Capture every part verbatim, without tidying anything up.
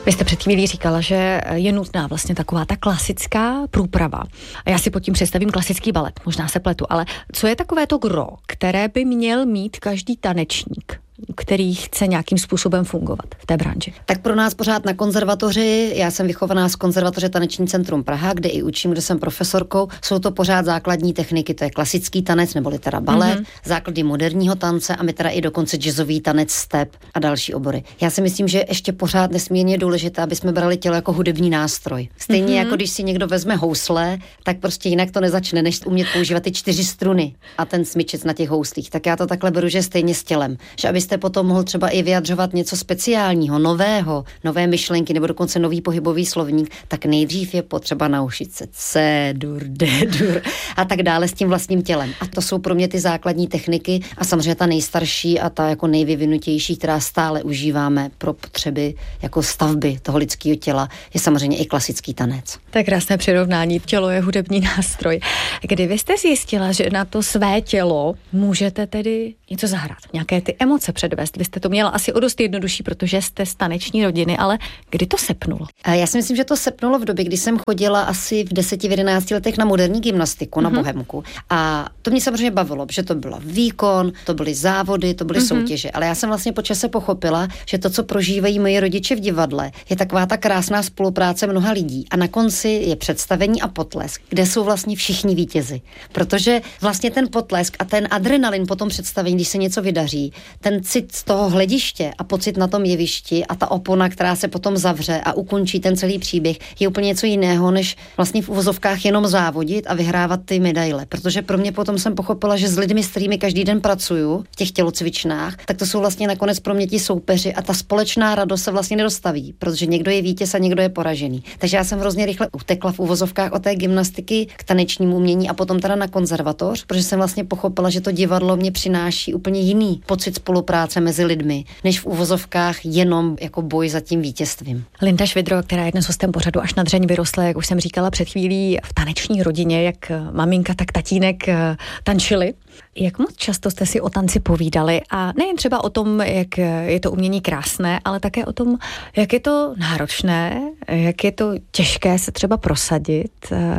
Vy jste před chvílí říkala, že je nutná vlastně taková ta klasická průprava. A já si pod tím představím klasický balet, možná se pletu, ale co je takové to gro, které by měl mít každý tanečník, který chce nějakým způsobem fungovat v té branži? Tak pro nás pořád na konzervatoři, já jsem vychovaná z konzervatoře Taneční centrum Praha, kde i učím, kde jsem profesorkou, jsou to pořád základní techniky, to je klasický tanec neboli teda balet, mm-hmm. základy moderního tance a my teda i dokonce jazzový tanec, step a další obory. Já si myslím, že ještě pořád nesmírně důležité, aby jsme brali tělo jako hudební nástroj. Stejně mm-hmm. jako když si někdo vezme housle, tak prostě jinak to nezačne, než umět používat ty čtyři struny a ten smyčec na těch houslích. Tak já to takhle beru, že stejně s tělem, že aby jste potom mohl třeba i vyjadřovat něco speciálního, nového, nové myšlenky nebo dokonce nový pohybový slovník, tak nejdřív je potřeba naučit se C, dur, D, dur a tak dále s tím vlastním tělem. A to jsou pro mě ty základní techniky a samozřejmě ta nejstarší a ta jako nejvyvinutější, která stále užíváme pro potřeby jako stavby toho lidského těla, je samozřejmě i klasický tanec. To je krásné přirovnání. Tělo je hudební nástroj. Kdy vy jste zjistila, že na to své tělo můžete tedy něco zahrát, nějaké ty emoce předvést? Vy jste to měla asi o dost jednodušší, protože jste z taneční rodiny, ale kdy to sepnulo? Já si myslím, že to sepnulo v době, kdy jsem chodila asi v deseti, v jedenácti letech na moderní gymnastiku, mm-hmm. na Bohemku. A to mě samozřejmě bavilo, že to byl výkon, to byly závody, to byly mm-hmm. soutěže. Ale já jsem vlastně po čase pochopila, že to, co prožívají moji rodiče v divadle, je taková ta krásná spolupráce mnoha lidí. A na konci je představení a potlesk, kde jsou vlastně všichni vítězi. Protože vlastně ten potlesk a ten adrenalin po tom představení, když se něco vydaří, ten cit z toho hlediště a pocit na tom jevišti a ta opona, která se potom zavře a ukončí ten celý příběh, je úplně něco jiného, než vlastně v uvozovkách jenom závodit a vyhrávat ty medaile. Protože pro mě potom jsem pochopila, že s lidmi, s kterými každý den pracuju v těch tělocvičnách, tak to jsou vlastně nakonec pro mě ti soupeři a ta společná radost se vlastně nedostaví, protože někdo je vítěz a někdo je poražený. Takže já jsem hrozně rychle utekla v uvozovkách od té gymnastiky k tanečnímu umění a potom teda na konzervatoř, protože jsem vlastně pochopila, že to divadlo mě přináší úplně jiný pocit spolupráce mezi lidmi, než v uvozovkách jenom jako boj za tím vítězstvím. Linda Švidro, která je dnes hostem pořadu Až na dřeň vyrostla, jak už jsem říkala před chvílí, v taneční rodině, jak maminka, tak tatínek tančili. Jak moc často jste si o tanci povídali a nejen třeba o tom, jak je to umění krásné, ale také o tom, jak je to náročné, jak je to těžké se třeba prosadit.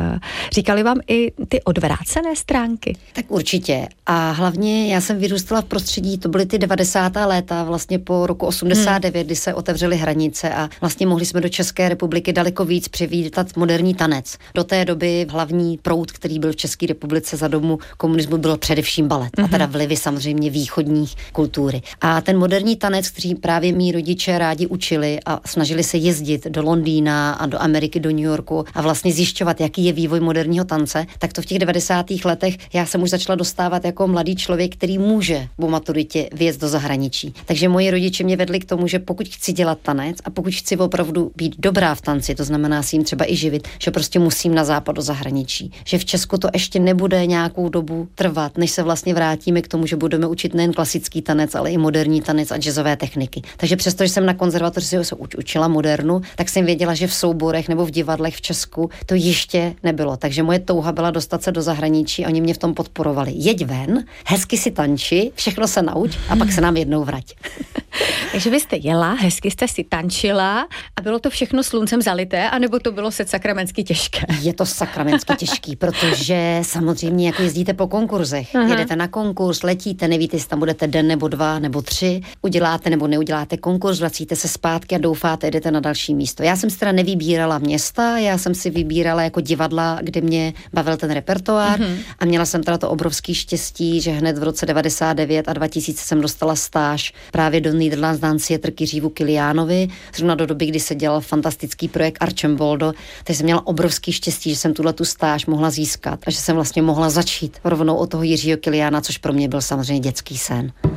Říkali vám i ty odvrácené stránky? Tak určitě. A hlavně já jsem vyrůstala v prostředí, to byly ty devadesátá léta, vlastně po roku osmdesát devět, hmm. kdy se otevřely hranice a vlastně mohli jsme do České republiky daleko víc přivítat moderní tanec. Do té doby hlavní proud, který byl v České republice za dobu komunismu, byl především balet. Mm-hmm. A teda vlivy samozřejmě východních kultury. A ten moderní tanec, který právě mí rodiče rádi učili a snažili se jezdit do Londýna a do Ameriky, do New Yorku a vlastně zjišťovat, jaký je vývoj moderního tance, tak to v těch devadesátých letech já jsem už začala dostávat jako mladý člověk, který může po maturitě vyjet do zahraničí. Takže moji rodiče mě vedli k tomu, že pokud chci dělat tanec a pokud chci opravdu být dobrá v tanci, to znamená si jim třeba i živit, že prostě musím na západ do zahraničí. Že v Česku to ještě nebude nějakou dobu trvat, než se vlastně vrátíme k tomu, že budeme učit nejen klasický tanec, ale i moderní tanec a jazzové techniky. Takže přesto, že jsem na konzervatoři se učila modernu, tak jsem věděla, že v souborech nebo v divadlech v Česku to ještě nebylo. Takže moje touha byla dostat se do zahraničí, oni mě v tom podporovali. Jeď ven, hezky si tanči, všechno se nauč a pak se nám jednou vrať. Takže vy jste jela, hezky jste si tančila a bylo to všechno sluncem zalité, anebo to bylo se sakramensky těžké? Je to sakramensky těžký, protože samozřejmě jako jezdíte po konkurzech, Aha. jedete na konkurs, letíte, nevíte, jestli tam budete den nebo dva nebo tři, uděláte nebo neuděláte konkurs, vracíte se zpátky a doufáte, jdete na další místo. Já jsem si teda nevybírala města, já jsem si vybírala jako divadla, kde mě bavil ten repertoár mm-hmm. a měla jsem teda to obrovský štěstí, že hned v roce devadesát devět a dva tisíce jsem dostala stáž právě do Nederlands Dance Theatre k Jiřívu Kiliánovi, zrovna do doby, kdy se dělal fantastický projekt Archamboldo, takže jsem měla obrovský štěstí, že jsem tuhle tu stáž mohla získat a že jsem vlastně mohla začít rovnou od toho Jiřího Kiliána, což pro mě byl samozřejmě dětský sen.